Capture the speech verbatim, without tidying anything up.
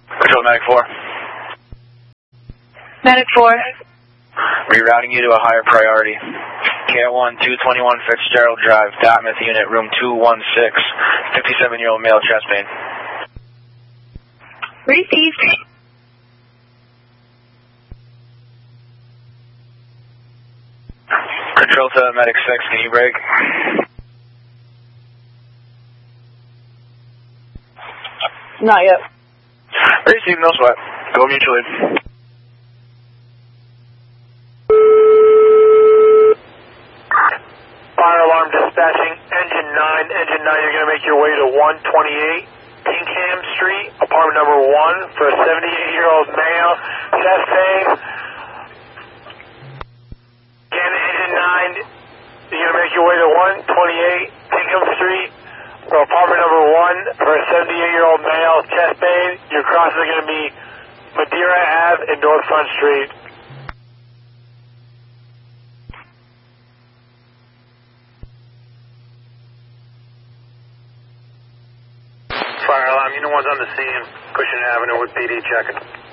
Control Medic four. Medic four. Rerouting you to a higher priority. K one two twenty-one Fitzgerald Drive, Dartmouth Unit, room two one six, fifty-seven-year-old male, chest pain. Received. Control to Medic six, can you break? Not yet. Received, no sweat. Go mutual aid. Fire alarm dispatching, engine nine, engine nine, you're going to make your way to one twenty-eight Pinkham Street, apartment number one, for a seventy-eight-year-old male, chest pain. Again, engine nine, you're going to make your way to one twenty-eight Pinkham Street, for apartment number one, for a seventy-eight-year-old male, chest pain. Your crosses are going to be Madeira Ave and North Front Street. Fire alarm, unit one's on the scene, Cushing Avenue with P D checking.